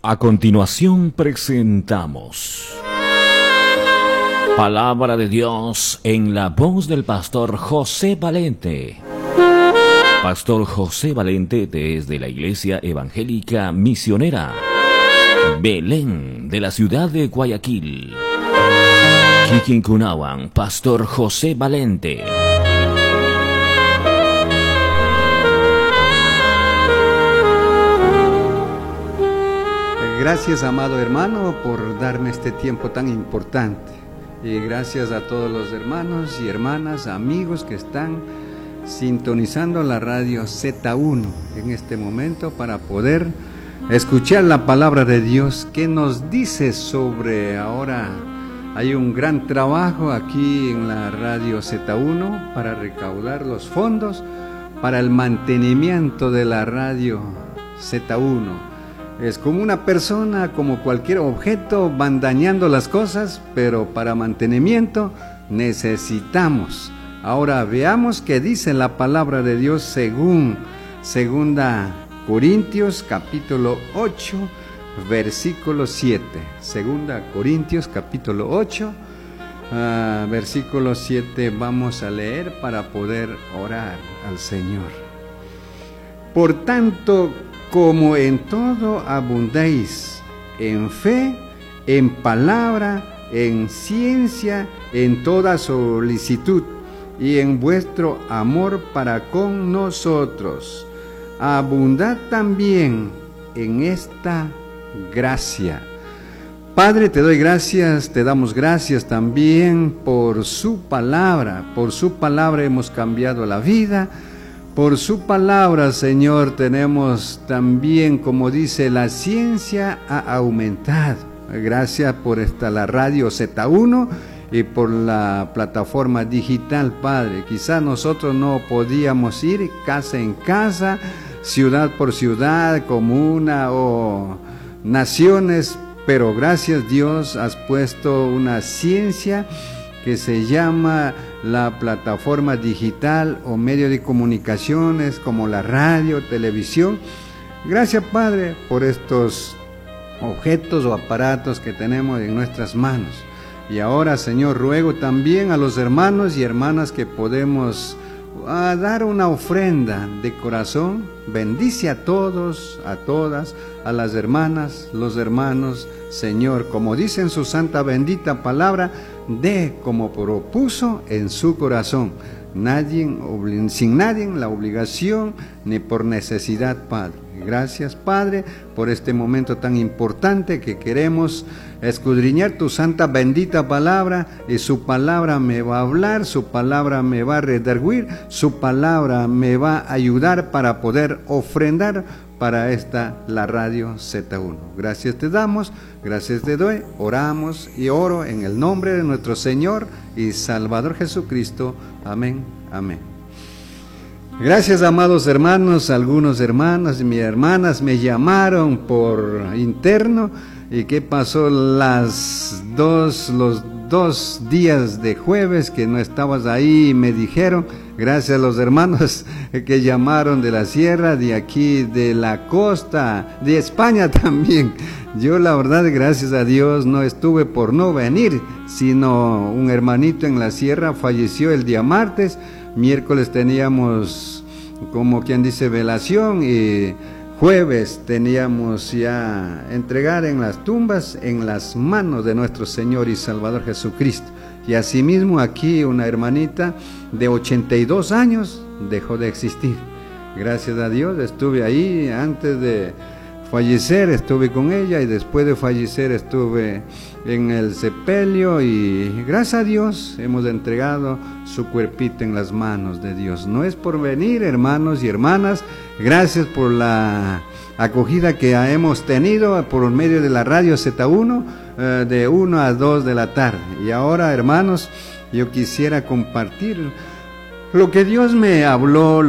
A continuación presentamos Palabra de Dios en la voz del pastor José Valente. Pastor José Valente desde la Iglesia Evangélica Misionera Belén de la ciudad de Guayaquil. Quiquincunahuan, Pastor José Valente. Gracias, amado hermano, por darme este tiempo tan importante. Y gracias a todos los hermanos y hermanas, amigos que están sintonizando la radio Z1 en este momento para poder escuchar la palabra de Dios que nos dice sobre ahora. Hay un gran trabajo aquí en la radio Z1 para recaudar los fondos para el mantenimiento de la radio Z1. Es como una persona, como cualquier objeto, van dañando las cosas, pero para mantenimiento necesitamos. Ahora veamos qué dice la palabra de Dios según 2 Corintios capítulo 8, versículo 7. 2 Corintios capítulo 8, versículo 7 vamos a leer para poder orar al Señor. Por tanto, como en todo abundéis, en fe, en palabra, en ciencia, en toda solicitud, y en vuestro amor para con nosotros, abundad también en esta gracia. Padre, te doy gracias, te damos gracias también por su palabra. Por su palabra hemos cambiado la vida. Por su palabra, Señor, tenemos también, como dice, la ciencia ha aumentado. Gracias por la radio Z1 y por la plataforma digital, Padre. Quizás nosotros no podíamos ir casa en casa, ciudad por ciudad, comuna o naciones, pero gracias Dios has puesto una ciencia que se llama la plataforma digital o medio de comunicaciones como la radio, televisión. Gracias, Padre, por estos objetos o aparatos que tenemos en nuestras manos. Y ahora, Señor, ruego también a los hermanos y hermanas que podemos dar una ofrenda de corazón. Bendice a todos, a todas, a las hermanas, los hermanos, Señor, como dice en su santa bendita palabra, de como propuso en su corazón, sin nadie la obligación ni por necesidad, Padre. Gracias, Padre, por este momento tan importante que queremos escudriñar tu santa bendita palabra, y su palabra me va a hablar, su palabra me va a redarguir, su palabra me va a ayudar para poder ofrendar para la radio Z1. Gracias te damos, gracias te doy, oramos y oro en el nombre de nuestro Señor y Salvador Jesucristo. Amén, amén. Gracias, amados hermanos. Algunos hermanos y mis hermanas me llamaron por interno. ¿Y qué pasó los dos días de jueves que no estabas ahí? Y me dijeron, gracias a los hermanos que llamaron de la sierra, de aquí, de la costa, de España también. Yo la verdad, gracias a Dios, no estuve por no venir, sino un hermanito en la sierra falleció el día martes. Miércoles teníamos, como quien dice, velación, y jueves teníamos ya entregar en las tumbas en las manos de nuestro Señor y Salvador Jesucristo. Y asimismo aquí una hermanita de 82 años dejó de existir. Gracias a Dios estuve ahí, antes de fallecer estuve con ella y después de fallecer estuve en el sepelio, y gracias a Dios hemos entregado su cuerpito en las manos de Dios. No es por venir, hermanos y hermanas, gracias por la acogida que hemos tenido por medio de la radio Z1 de 1 a 2 de la tarde. Y ahora, hermanos, yo quisiera compartir lo que Dios me habló,